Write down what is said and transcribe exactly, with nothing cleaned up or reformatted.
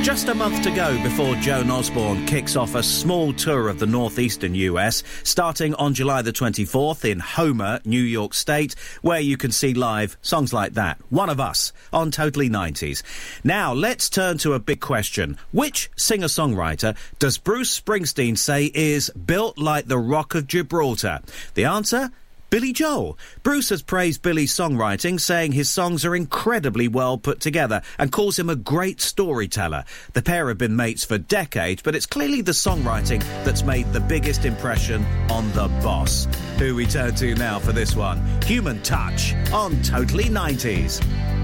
Just a month to go before Joan Osborne kicks off a small tour of the northeastern U S, starting on July the twenty-fourth in Homer, New York State, where you can see live songs like that. One of Us on Totally nineties. Now, let's turn to a big question. Which singer-songwriter does Bruce Springsteen say is built like the Rock of Gibraltar? The answer? Billy Joel. Bruce has praised Billy's songwriting, saying his songs are incredibly well put together and calls him a great storyteller. The pair have been mates for decades, but it's clearly the songwriting that's made the biggest impression on the boss. Who we turn to now for this one? Human Touch on Totally nineties.